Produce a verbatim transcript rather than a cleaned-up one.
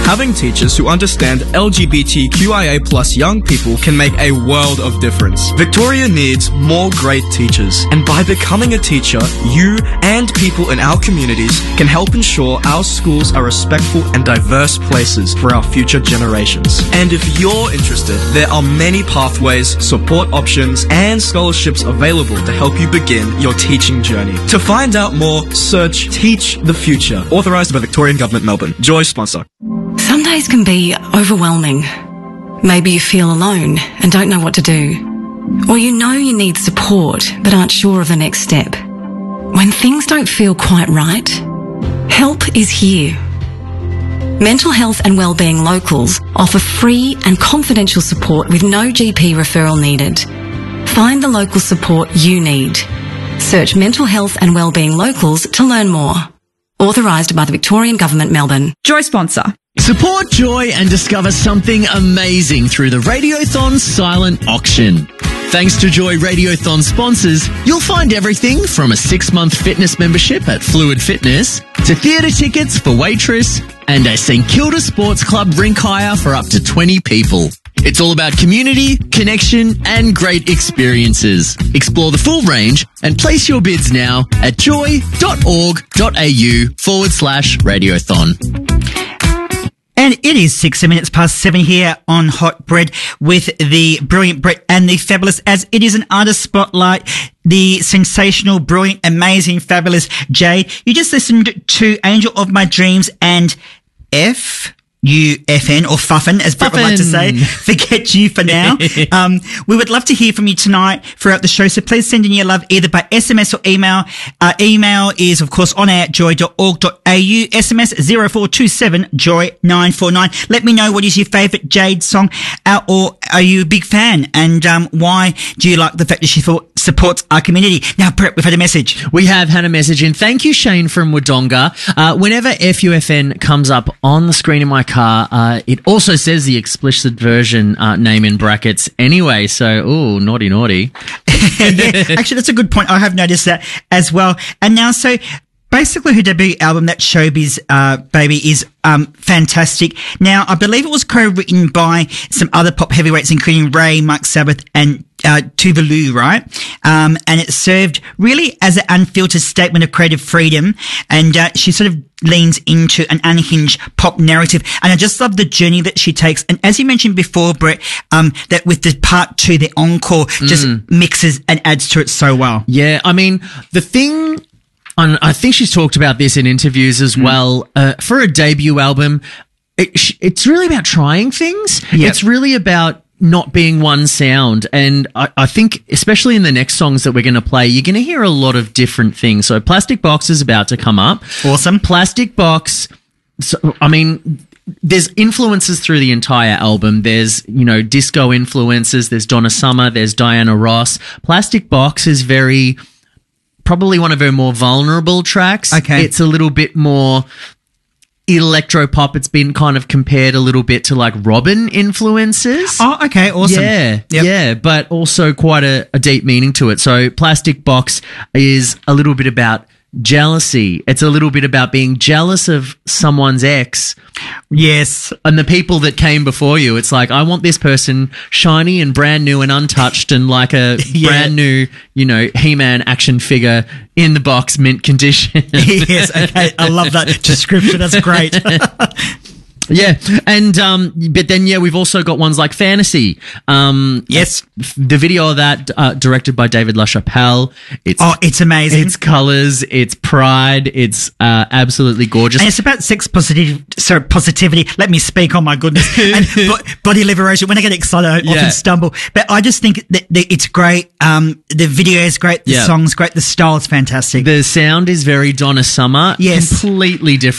Having teachers who understand L G B T Q I A plus young people can make a world of difference. Victoria needs more great teachers, and by becoming a teacher, you and people in our communities can help ensure our schools are respectful and diverse places for our future generations. And if you're interested, there are many pathways, support options, and scholarships available to help you begin your teaching journey. To find out more, search Teach the Future, authorised by Victorian Government, Melbourne. Joy sponsor. Some days can be overwhelming. Maybe you feel alone and don't know what to do. Or you know you need support but aren't sure of the next step. When things don't feel quite right, help is here. Mental Health and Wellbeing Locals offer free and confidential support with no G P referral needed. Find the local support you need. Search Mental Health and Wellbeing Locals to learn more. Authorised by the Victorian Government, Melbourne. Joy sponsor. Support Joy and discover something amazing through the Radiothon silent auction. Thanks to Joy Radiothon sponsors, you'll find everything from a six-month fitness membership at Fluid Fitness to theatre tickets for Waitress and a St Kilda Sports Club rink hire for up to twenty people. It's all about community, connection, and great experiences. Explore the full range and place your bids now at joy.org.au forward slash radiothon. And it is six minutes past seven here on Hot Bread with the brilliant Brett and the fabulous, as it is an artist spotlight, the sensational, brilliant, amazing, fabulous Jade. You just listened to Angel of My Dreams and F... U F N or Fuffin, as Brett would like to say. Forget you for now. um, we would love to hear from you tonight throughout the show, so please send in your love either by S M S or email. Our email is, of course, on air at joy dot org dot a u. S M S zero four two seven joy nine four nine. Let me know what is your favourite Jade song, uh, or are you a big fan, and um, why do you like the fact that she thought supports our community? Now, Brett, we've had a message. We have had a message in. Thank you, Shane from Wodonga. Uh, whenever F U F N comes up on the screen in my car, uh, it also says the explicit version uh, name in brackets anyway. So, ooh, naughty, naughty. Yeah, actually, that's a good point. I have noticed that as well. And now, so basically her debut album, that Showbiz uh, Baby, is um, fantastic. Now, I believe it was co-written by some other pop heavyweights, including Ray, Mike Sabbath, and uh, Tuvalu, right? Um, and it served really as an unfiltered statement of creative freedom, and uh, she sort of leans into an unhinged pop narrative. And I just love the journey that she takes. And as you mentioned before, Brett, um, that with the part two, the encore, just mm. mixes and adds to it so well. Yeah, I mean, the thing... And I think she's talked about this in interviews as mm. well. Uh, for a debut album, it, it's really about trying things. Yep. It's really about not being one sound. And I, I think, especially in the next songs that we're going to play, you're going to hear a lot of different things. So Plastic Box is about to come up. Awesome. Plastic Box, so, I mean... There's influences through the entire album. There's, you know, disco influences. There's Donna Summer. There's Diana Ross. Plastic Box is very... probably one of her more vulnerable tracks. Okay. It's a little bit more electro pop. It's been kind of compared a little bit to like Robin influences. Oh, okay. Awesome. Yeah. Yep. Yeah. But also quite a, a deep meaning to it. So Plastic Box is a little bit about jealousy. It's a little bit about being jealous of someone's ex. Yes. And the people that came before you. It's like, I want this person shiny and brand new and untouched and like a yeah. brand new, you know, He-Man action figure in the box, mint condition. Yes. Okay. I love that description. That's great. Yeah, and um, but then yeah, we've also got ones like Fantasy. Um, yes, the video of that uh, directed by David LaChapelle. It's oh, it's amazing. It's colours, it's pride, it's uh, absolutely gorgeous, and it's about sex positivity. Sorry, positivity. Let me speak. Oh my goodness, and bo- body liberation. When I get excited, I yeah. often stumble. But I just think that, that it's great. Um, the video is great. The yeah. song's great. The style is fantastic. The sound is very Donna Summer. Yes, completely different.